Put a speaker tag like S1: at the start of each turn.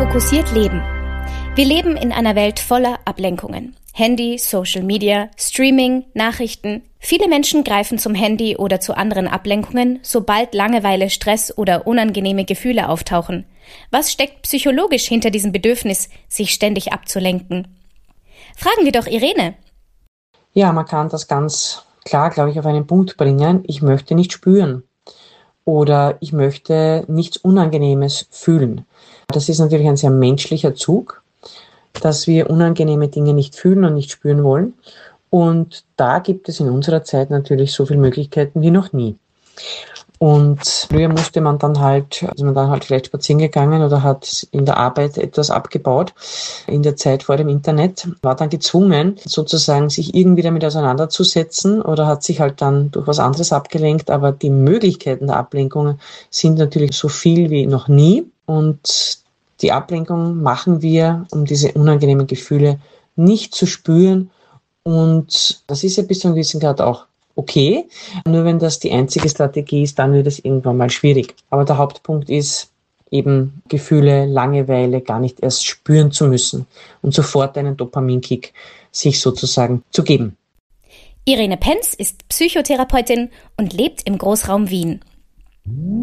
S1: Fokussiert Leben. Wir leben in einer Welt voller Ablenkungen. Handy, Social Media, Streaming, Nachrichten. Viele Menschen greifen zum Handy oder zu anderen Ablenkungen, sobald Langeweile, Stress oder unangenehme Gefühle auftauchen. Was steckt psychologisch hinter diesem Bedürfnis, sich ständig abzulenken? Fragen wir doch Irene.
S2: Ja, man kann das ganz klar, glaube ich, auf einen Punkt bringen. Ich möchte nicht spüren oder ich möchte nichts Unangenehmes fühlen. Das ist natürlich ein sehr menschlicher Zug, dass wir unangenehme Dinge nicht fühlen und nicht spüren wollen. Und da gibt es in unserer Zeit natürlich so viele Möglichkeiten wie noch nie. Und früher ist man dann halt vielleicht spazieren gegangen oder hat in der Arbeit etwas abgebaut. In der Zeit vor dem Internet war dann gezwungen, sozusagen sich irgendwie damit auseinanderzusetzen oder hat sich halt dann durch was anderes abgelenkt. Aber die Möglichkeiten der Ablenkung sind natürlich so viel wie noch nie. Und die Ablenkung machen wir, um diese unangenehmen Gefühle nicht zu spüren. Und das ist ja bis zu einem gewissen Grad auch okay. Nur wenn das die einzige Strategie ist, dann wird es irgendwann mal schwierig. Aber der Hauptpunkt ist eben Gefühle, Langeweile gar nicht erst spüren zu müssen und sofort einen Dopaminkick sich sozusagen zu geben.
S1: Irene Penz ist Psychotherapeutin und lebt im Großraum Wien.